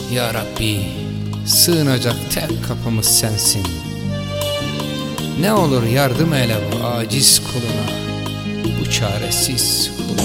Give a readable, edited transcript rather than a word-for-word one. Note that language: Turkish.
Ya Rabbi, sığınacak tek kapımız sensin. Ne olur yardım eyle bu aciz kuluna, bu çaresiz kuluna.